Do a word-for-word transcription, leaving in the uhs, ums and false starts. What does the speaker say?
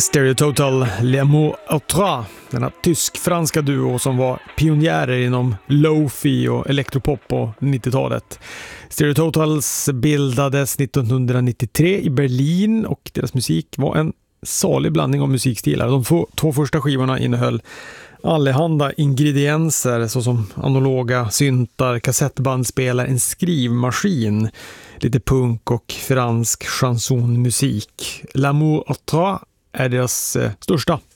Stereo Total, L'amour à trois, denna tysk-franska duo som var pionjärer inom lo-fi och elektropop på nittiotalet. Stereo Totals bildades nittonhundranittiotre i Berlin och deras musik var en salig blandning av musikstilar. De två, två första skivorna innehöll allehanda ingredienser såsom analoga syntar, kassettbandspelare, en skrivmaskin, lite punk och fransk chansonmusik. L'amour à trois är deras eh, största